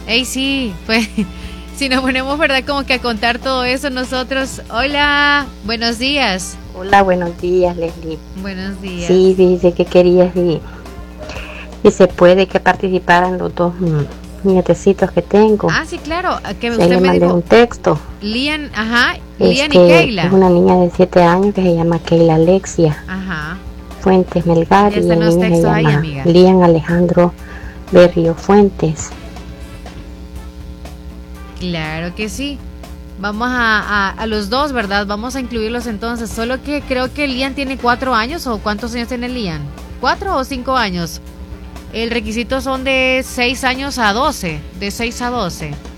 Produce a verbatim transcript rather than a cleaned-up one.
Ey, sí, pues si nos ponemos, ¿verdad? Como que a contar todo eso nosotros. Hola, buenos días. Hola, buenos días, Leslie. Buenos días. Sí, dice que querías y, y se puede que participaran los dos mm, nietecitos que tengo. Ah, sí, claro, que Ahí usted le me mandé dijo un texto. Lian, ajá, Lian Este, y Keila. es una niña de siete años que se llama Keila Alexia Ajá. Fuentes Melgar Ya y están el los niño se textos ahí, llama amiga. Lian Alejandro Berrio Fuentes. Claro que sí. Vamos a, a, a los dos, ¿verdad? Vamos a incluirlos entonces. Solo que creo que Lian tiene cuatro años. ¿O cuántos años tiene Lian? ¿Cuatro o cinco años? El requisito son de seis años a doce. De seis a doce.